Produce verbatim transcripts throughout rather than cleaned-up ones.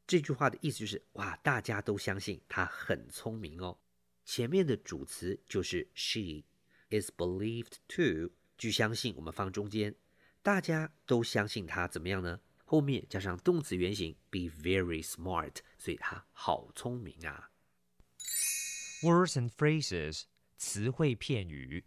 这句话的意思就是哇，大家都相信他很聪明哦。前面的主词就是 she is believed to， 据相信我们放中间，大家都相信他怎么样呢？后面加上动词原形 be very smart， 所以他好聪明啊。 Words and phrases， 词汇片语。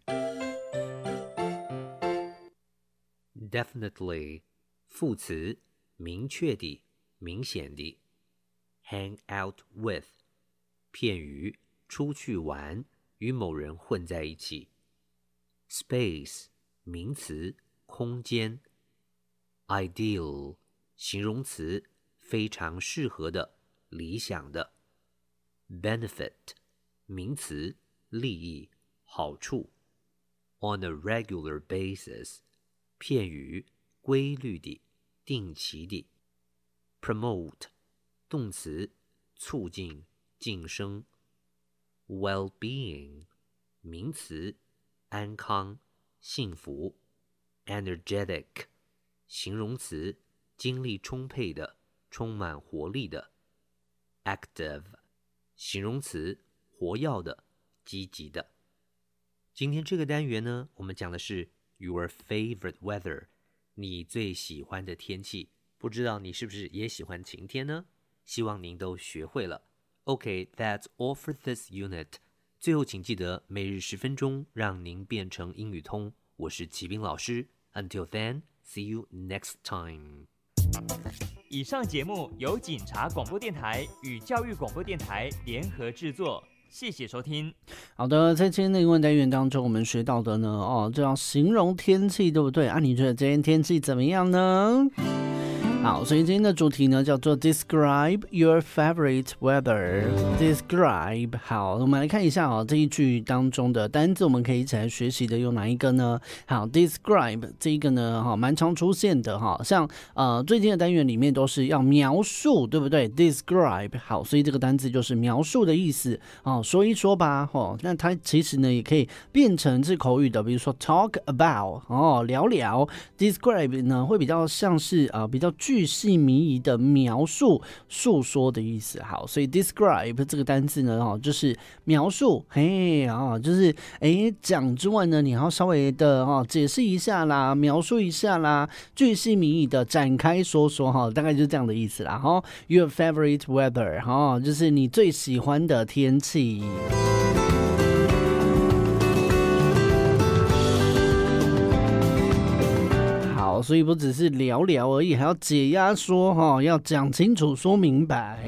Definitely， 副词，明确地，明显地。Hang out with， 片语，出去玩，与某人混在一起。Space， 名词，空间。Ideal， 形容词，非常适合的，理想的。Benefit， 名词，利益，好处。On a regular basis， 片语，规律地，定期地。Promote， 动词，促进，晋升。Well-being， 名词，安康，幸福。Energetic， 形容词，精力充沛的，充满活力的。Active， 形容词，活跃的，积极的。今天这个单元呢，我们讲的是 your favorite weather， 你最喜欢的天气。不知道你是不是也喜欢晴天呢？希望您都学会了。Okay, that's all for this unit. 最后请记得每日十分钟，让您变成英语通。我是齐斌老师。Until then, see you next time. 以上节目由警察广播电台与教育广播电台联合制作，谢谢收听。 好的，在今天的英文单元当中，我们学到的呢，哦，这要形容天气，对不对？啊，你觉得今天天气怎么样呢？好，所以今天的主题呢叫做 Describe your favorite weather. Describe， 好，我们来看一下哦，这一句当中的单字，我们可以一起来学习的有哪一个呢？好 ，Describe 这一个呢，哈，蛮常出现的哈，像呃最近的单元里面都是要描述，对不对 ？Describe， 好，所以这个单字就是描述的意思哦，说一说吧，哦，那它其实呢也可以变成是口语的，比如说 talk about， 哦，聊聊 ，Describe 呢会比较像是啊、呃、比较巨细靡遗的描述、述说的意思。好，所以 describe 这个单字呢，哦，就是描述，嘿，哦，就是哎讲之外呢，你要稍微的哦解释一下啦，描述一下啦，巨细靡遗的展开说说哈，大概就是这样的意思啦。哈 ，Your favorite weather， 哈，就是你最喜欢的天气。所以不只是聊聊而已，还要解压说哈，要讲清楚说明白。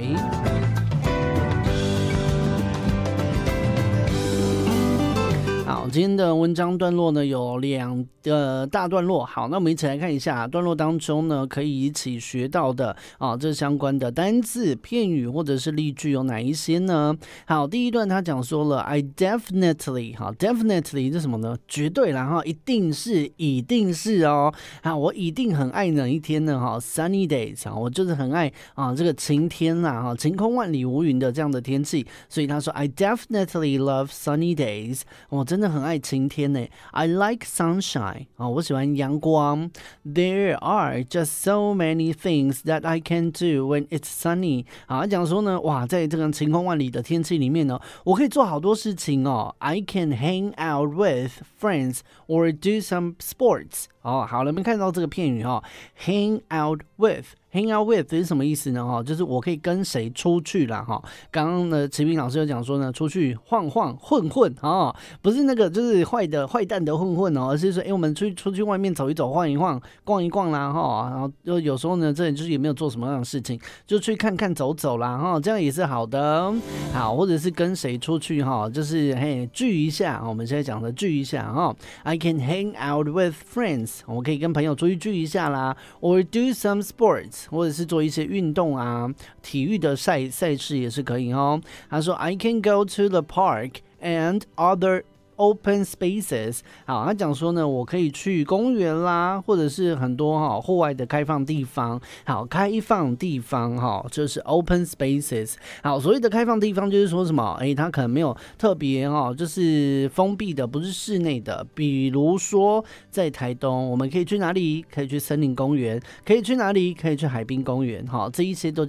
好，今天的文章段落呢有两个大段落。好，那我们一起来看一下段落当中呢可以一起学到的啊，这相关的单字、片语或者是例句有哪一些呢？好，第一段他讲说了 I definitely， 好 definitely 是什么呢？绝对啦哈，一定是，一定是哦。好，我一定很爱哪一天呢？哈 ，sunny days， 我就是很爱啊这个晴天啦哈，晴空万里无云的这样的天气。所以他说 I definitely love sunny days， 我真的很爱晴天呢。I like sunshine， 哦，我喜欢阳光。There are just so many things that I can do when it's sunny。好，他讲说呢，哇，在这个晴空万里的天气里面呢，我可以做好多事情哦。I can hang out with friends or do some sports。哦，好了，我们看到这个片语哈 ，hang out with。Hang out with 是什么意思呢？哈，就是我可以跟谁出去啦哈。刚刚呢，齐斌老师有讲说呢，出去晃晃混混啊，不是那个就是坏的坏蛋的混混哦，而是说，哎，我们出去出去外面走一走、晃一晃、逛一逛啦哈。然后就有时候呢，这里就是也没有做什么样的事情，就去看看走走啦哈，这样也是好的。好，或者是跟谁出去哈，就是嘿聚一下，我们现在讲的聚一下哈。I can hang out with friends， 我可以跟朋友出去聚一下啦 ，or do some sports。或者是做一些运动啊，体育的赛赛事也是可以哦。他说 I can go to the park and other open spaces。 好，他讲说呢，我可以去公园啦，或者是很多哈户外的开放地方。好，开放地方哈就是 open spaces。 好，所谓的开放地方就是说什么，哎，它可能没有特别哈，就是封闭的，不是室内的。比如说在台东，我们可以去哪里？可以去森林公园，可以去哪里？可以去海滨公园。好，这一些都